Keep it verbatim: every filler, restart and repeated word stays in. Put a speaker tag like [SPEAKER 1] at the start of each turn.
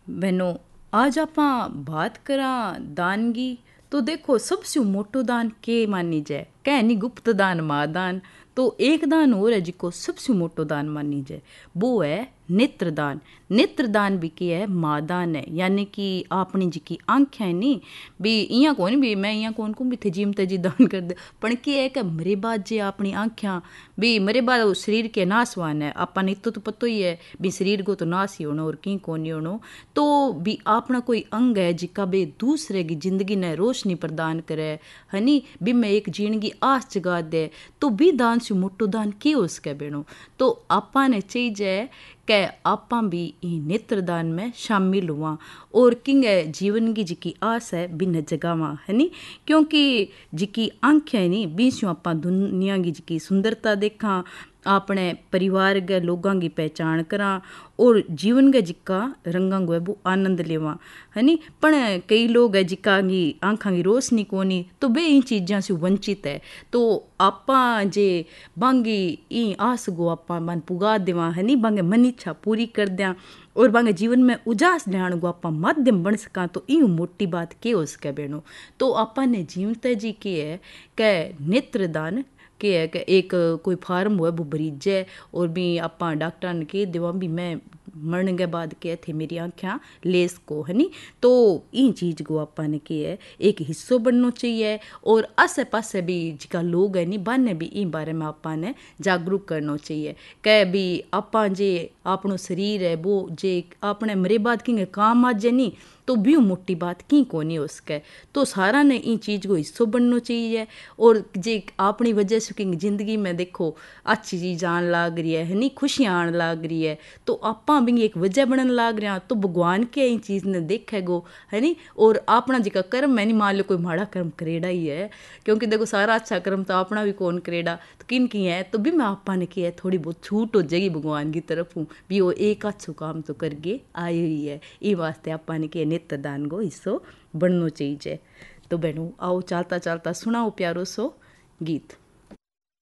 [SPEAKER 1] बहनों, आज आप बात करा दान की। तो देखो, सबसे मोटो दान के मानी जाए कह नहीं, गुप्त दान महादान। तो एक दान और है जिको सबसे मोटो दान मानी जाए, वो है नेत्रदान। नेत्रदान भी क्या है, महादान है। यानी कि अपनी जिकी आंखें है नी भी इया कौन भी मैं इया कौन को भी थे जिम तेजी दान कर दे। पण क्या है कि मरे बाद जे अपनी आंखें भी मरे बाद शरीर के नासवान है। अपन इतो तो पतो ही है भी शरीर को तो नाश ही होना और की कौन नहीं होना। तो भी अपना कोई अंग है जिका बे दूसरे की जिंदगी ने रोशनी प्रदान करे है नी, भी मैं एक जीण की आस जगा दे। तो भी दान से मोटो दान की हो सके बेनो। तो आपा ने चाहिए कि आपा भी नेत्रदान में शामिल हुआ और किंग जीवन की जिकी आस है बिन जगावा है नी। क्योंकि जिकी आंखें है नी बीसों आपा दुनिया की जिकी सुंदरता देखा, अपने परिवार के लोगों की पहचान करा और जीवन के जिका रंगा को है वो आनंद लेवा है नी। पण कई लोग है जिका की आंखा की रोशनी कोनी, तो वे इन चीज़ों से वंचित है। तो आपा जे बांगी ई आस गो आपा मन पुगा देवा है नी, बांगे मन इच्छा पूरी कर दिया और बांगे जीवन में उजास लियाण गो आपा माध्यम बन सका। तो ई मोटी बात के हो सके बेनो। तो आपा ने जीवत जी के है कि नेत्रदान के है कि एक कोई फार्म हुआ वो भरीज है और भी आपा डॉक्टर ने कह देवा भी मैं मरने के बाद क्या थे मेरी आँखें लेस को है नी। तो इन चीज़ को आपा ने किया है एक हिस्सों बनना चाहिए और आसे पासे भी जिका लोग है नी बाने भी इन बारे में आपा ने जागरूक करना चाहिए कि भी आपा जे अपनो शरीर है वो जे अपने मरे बाद कि काम आ जाए नी, तो भी मोटी बात की कोनी हो सके। तो सारा ने इन चीज़ को हिस्सों बनना चाहिए और जे अपनी वजह से कि जिंदगी में देखो अच्छी चीज़ आन लाग रही है नी, खुशियाँ आन लाग रही है, तो आपा भी एक वजह बनन लाग रहा। तो भगवान के इन चीज़ ने देखेगो है नी। और अपना जिका कर्म है नी, मान लो कोई माड़ा कर्म करेड़ा ही है, क्योंकि देखो सारा अच्छा कर्म तो अपना भी कौन करेड़ा, तो किन की है तो भी मैं आपा ने किया थोड़ी बहुत छूट हो जाएगी भगवान की तरफ हूँ भी वो एक अच्छो काम तो करके आई हुई है। ये वास्ते आपा ने किया नेत्रदान को हिस्सों बनना चाहिए। तो बहनों आओ चलता चलता सुनाओ प्यारो सो गीत।